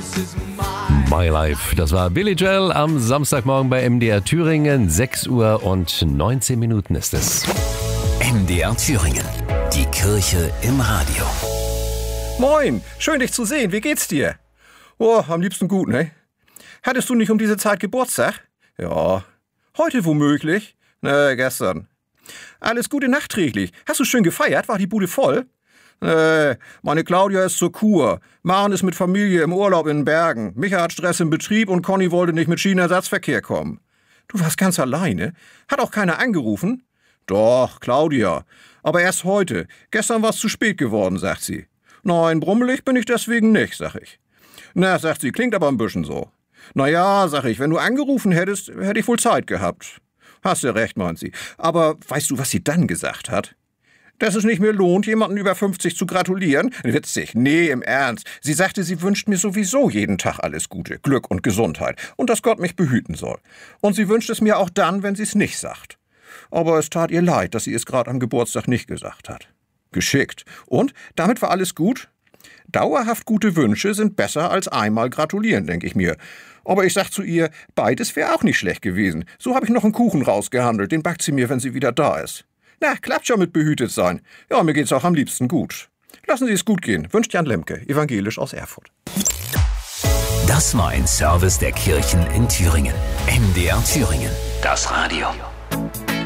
My Life, das war Billy Joel am Samstagmorgen bei MDR Thüringen. 6:19 ist es. MDR Thüringen, die Kirche im Radio. Moin, schön dich zu sehen. Wie geht's dir? Oh, am liebsten gut, ne? Hattest du nicht um diese Zeit Geburtstag? Ja. Heute womöglich? Ne, gestern. Alles Gute nachträglich. Hast du schön gefeiert? War die Bude voll? Meine Claudia ist zur Kur. Maren ist mit Familie im Urlaub in den Bergen. Micha hat Stress im Betrieb und Conny wollte nicht mit Schienenersatzverkehr kommen. Du warst ganz alleine? Hat auch keiner angerufen? Doch, Claudia. Aber erst heute. Gestern war es zu spät geworden, sagt sie. Nein, brummelig bin ich deswegen nicht, sag ich. Na, sagt sie, klingt aber ein bisschen so. Na ja, sag ich, wenn du angerufen hättest, hätte ich wohl Zeit gehabt. Hast du recht, meint sie. Aber weißt du, was sie dann gesagt hat? Dass es nicht mehr lohnt, jemanden über 50 zu gratulieren? Witzig, nee, im Ernst. Sie sagte, sie wünscht mir sowieso jeden Tag alles Gute, Glück und Gesundheit und dass Gott mich behüten soll. Und sie wünscht es mir auch dann, wenn sie es nicht sagt. Aber es tat ihr leid, dass sie es gerade am Geburtstag nicht gesagt hat. Geschickt. Und damit war alles gut? Dauerhaft gute Wünsche sind besser als einmal gratulieren, denke ich mir. Aber ich sag zu ihr, beides wäre auch nicht schlecht gewesen. So habe ich noch einen Kuchen rausgehandelt, den backt sie mir, wenn sie wieder da ist. Na, klappt schon mit behütet sein. Ja, mir geht's auch am liebsten gut. Lassen Sie es gut gehen. Wünscht Jan Lemke, evangelisch aus Erfurt. Das war ein Service der Kirchen in Thüringen. MDR Thüringen, das Radio.